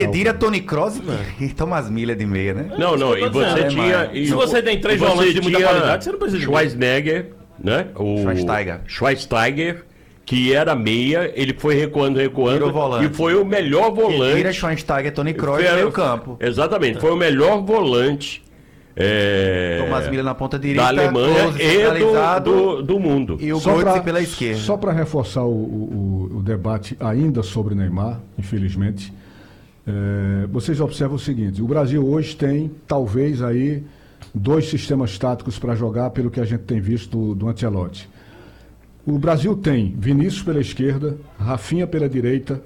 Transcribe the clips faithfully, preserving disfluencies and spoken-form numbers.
Kedira, Toni Kroos e Thomas Müller de meia, né? Não, não, e você tinha... E se você tem três volantes de muita qualidade, você não precisa de Schweinsteiger, né? O Schweinsteiger. Schweinsteiger, que era meia, ele foi recuando, recuando, e foi o melhor volante. Kedira, Schweinsteiger, Toni Kroos no meio campo. Exatamente, foi o melhor volante é, Thomas Müller na ponta direita, da Alemanha e do, do, do mundo. E o Só Götze pra- pela esquerda. Só para reforçar o, o- o debate ainda sobre Neymar, infelizmente, é, vocês observam o seguinte: o Brasil hoje tem, talvez, aí dois sistemas táticos para jogar, pelo que a gente tem visto do, do Ancelotti. O Brasil tem Vinícius pela esquerda, Rafinha pela direita,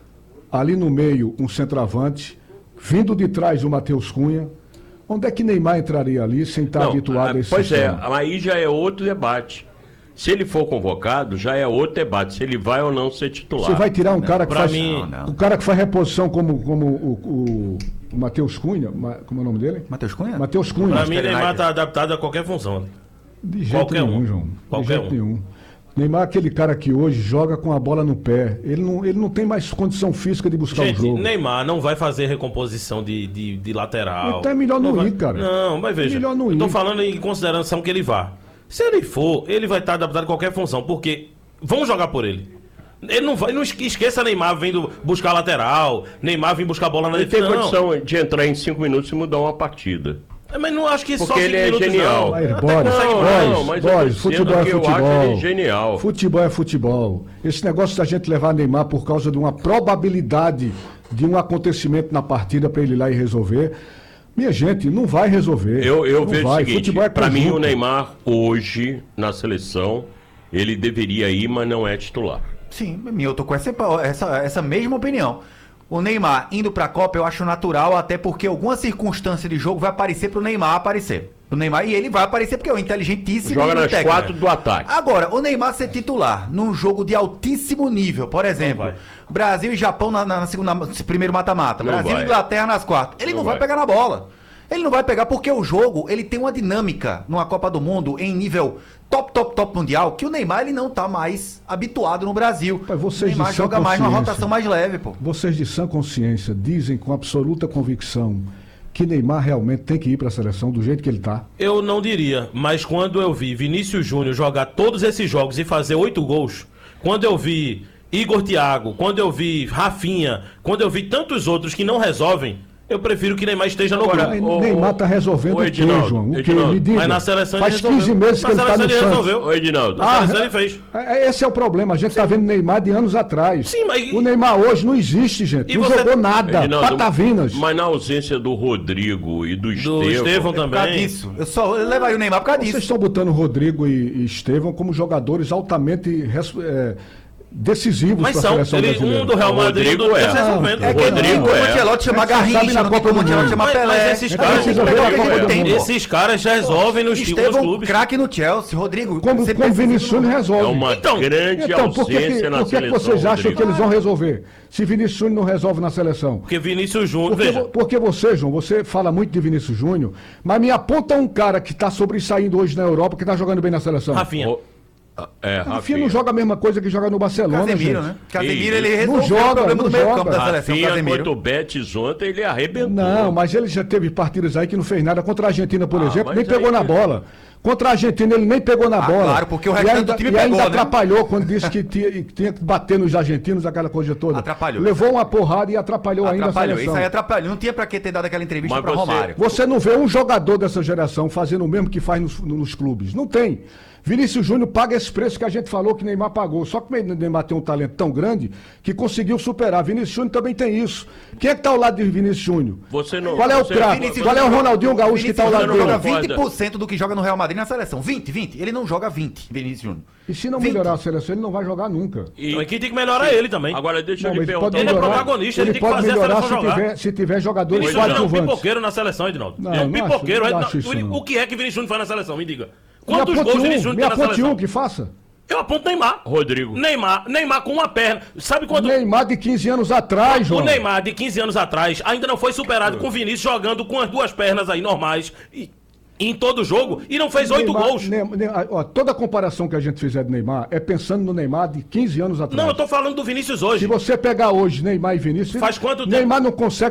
ali no meio um centroavante, vindo de trás o Matheus Cunha. Onde é que Neymar entraria ali sem estar Não, habituado ah, a esse Pois sistema? é, aí já é outro debate. Se ele for convocado, já é outro debate, se ele vai ou não ser titular. Você vai tirar um cara que pra faz mim- Não, não. o cara que faz reposição como, como o, o, o Matheus Cunha, Ma- como é o nome dele? Matheus Cunha? Matheus Cunha. Pra mim, United. Neymar tá adaptado a qualquer função. De jeito qualquer nenhum, um. João. De Qualquer jeito um. nenhum. Neymar é aquele cara que hoje joga com a bola no pé. Ele não, ele não tem mais condição física de buscar Gente, o jogo. Neymar não vai fazer recomposição de, de, de lateral. Então é melhor não vai... ir, cara. Não, mas veja. Melhor não eu tô ir. falando em consideração que ele vá. Se ele for, ele vai estar adaptado a qualquer função, porque vão jogar por ele. Ele não vai, não esque- esqueça Neymar vindo buscar lateral, Neymar vindo buscar bola na Ele tem defesa. Não. condição de entrar em cinco minutos e mudar uma partida. Mas não acho que Porque só ele cinco é minutos, genial. não. Aí, Até Boris, consegue não, mais. não, mas eu tô Boris, dizendo futebol é que eu acho futebol. ele genial. Futebol é futebol. Esse negócio da gente levar Neymar por causa de uma probabilidade de um acontecimento na partida para ele ir lá e resolver. Minha gente, não vai resolver. Eu, eu não vejo vai. o seguinte, Futebol é pra mim conjunto. o Neymar hoje, na seleção, ele deveria ir, mas não é titular. Sim, eu tô com essa, essa, essa mesma opinião. O Neymar indo pra Copa eu acho natural, até porque alguma circunstância de jogo vai aparecer pro Neymar aparecer. O Neymar, e ele vai aparecer porque é um inteligentíssimo. Joga nas técnico. quatro do ataque. Agora, o Neymar ser titular num jogo de altíssimo nível, por exemplo, Não vai. Brasil e Japão na, na segunda, primeiro mata-mata, Não Brasil e vai. Inglaterra nas quartas, ele não, Não vai. vai. pegar na bola. Ele não vai pegar porque o jogo, ele tem uma dinâmica numa Copa do Mundo em nível top, top, top mundial, que o Neymar ele não tá mais habituado no Brasil. Mas O vocês Neymar de sã joga mais numa consciência. rotação mais leve, pô. Vocês de sã consciência dizem com absoluta convicção que Neymar realmente tem que ir para a seleção do jeito que ele está. Eu não diria, mas quando eu vi Vinícius Júnior jogar todos esses jogos e fazer oito gols, quando eu vi Igor Thiago, quando eu vi Rafinha, quando eu vi tantos outros que não resolvem, eu prefiro que Neymar esteja no Agora, grupo. Ô, Neymar ô, está resolvendo ô, o quê, Edinaldo, João? O quê? Edinaldo, Me diga. Mas na seleção ele Faz resolveu. quinze meses que Na ele está no seleção ele Santos. resolveu. Ô, Edinaldo, Na seleção ele fez. É- Esse é o problema. A gente está vendo Neymar de anos atrás. Sim, mas- O Neymar hoje não existe, gente. E não você- jogou nada. Edinaldo, Patavinas. mas na ausência do Rodrigo e do Do Estevão, Estevão Por causa também. disso. Eu só levaria o Neymar por causa Vocês disso. estão botando Rodrigo e, e Estevão como jogadores altamente res- é, decisivos Mas para a são, seleção ele, brasileira. um do Real O Madrid e Rodrigo do outro é. tá resolvendo. É que Rodrigo não tem como é. o Ancelotti chama É que você Garrincha, sabe na não tem Copa como o do Ancelotti Mundo. chamar Mas- Pelé. mas esses É caras- que tem que Precisa pegar ver o a que Copa ele do tem. Mundo. Esses caras resolvem nos, nos Estevão, clubes. craque no Chelsea. Rodrigo, Como, você como precisa Vinícius de um- Júnior resolve. é uma Então- grande Então, por que, ausência que, na por que, que seleção. vocês acham Rodrigo. que eles vão resolver? Se Vinícius Júnior não resolve na seleção? Porque Vinícius Júnior, Porque, veja, vo- porque você, João, você fala muito de Vinícius Júnior, mas me aponta um cara que está sobressaindo hoje na Europa, que está jogando bem na seleção. Rafinha. Ô, É, Rafinha Rafinha. não joga a mesma coisa que joga no Barcelona, Casemiro, gente. né? Casemiro, Isso. ele Não resolveu joga, o problema não do meio campo joga. da seleção, Rafinha contra Casemiro. o Betis ontem, ele arrebentou. Não, mas ele já teve partidas aí que não fez nada. Contra a Argentina, por Ah, exemplo, mas nem pegou aí- na bola. Contra a Argentina, ele nem pegou na Ah, bola. claro, porque o E restante ainda, do time e ainda pegou, né? atrapalhou quando disse que tinha, que tinha que bater nos argentinos, aquela coisa toda. Atrapalhou. Levou uma porrada e atrapalhou, ainda a Atrapalhou, seleção. isso aí atrapalhou. Não tinha pra que ter dado aquela entrevista Mas pra você- Romário. Você não vê um jogador dessa geração fazendo o mesmo que faz nos, nos clubes. Não tem. Vinícius Júnior paga esse preço que a gente falou que Neymar pagou. Só que o Neymar tem um talento tão grande que conseguiu superar. Vinícius Júnior também tem isso. Quem é que está ao lado de Vinícius Júnior? Você não. Qual é o você- craque? Vinícius Qual é o Júnior- Ronaldinho Gaúcho que está ao lado Vinícius dele? Júnior joga dele? vinte por cento do que joga no Real Madrid na seleção. vinte, vinte. Ele não joga vinte, Vinícius Júnior. E se não vinte. melhorar a seleção, ele não vai jogar nunca. E- Então, quem tem que melhorar é ele também. Agora deixa Não, eu mas lhe ele pode perguntar. Ele é melhorar, protagonista, ele ele tem que pode fazer a melhorar seleção se jogar. tiver, se tiver jogadores Vinícius Júnior é um coadjuvantes. pipoqueiro na seleção, Edinaldo. Não, Ele é um não acho- pipoqueiro. não Aí, acho isso, o- não. o que é que Vinícius Júnior faz na seleção? Me diga. Me Quantos aponte gols um, Vinícius Júnior me tem na aponte seleção? um que faça. Eu aponto Neymar. Rodrigo. Neymar, Neymar com uma perna. Sabe quando Neymar de quinze anos atrás, o João. Neymar de quinze anos atrás ainda não foi superado com o Vinícius jogando com as duas pernas aí normais e, em todo jogo e não fez oito Neymar- gols? Ne- Ne- ó, toda a comparação que a gente fizer de Neymar é pensando no Neymar de quinze anos atrás. Não, eu tô falando do Vinícius hoje. Se você pegar hoje Neymar e Vinícius, Faz quanto tempo? Neymar não consegue